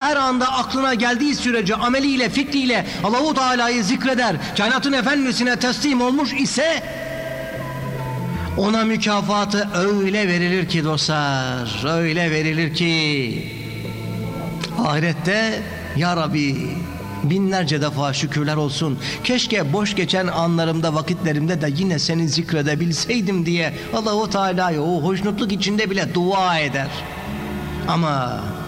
her anda aklına geldiği sürece ameliyle, fikriyle Allahu Teala'yı zikreder, kainatın efendisine teslim olmuş ise ona mükafatı öyle verilir ki dostlar, öyle verilir ki ahirette ya Rabbi binlerce defa şükürler olsun, keşke boş geçen anlarımda, vakitlerimde de yine seni zikredebilseydim diye Allahu Teala'ya o hoşnutluk içinde bile dua eder. Ama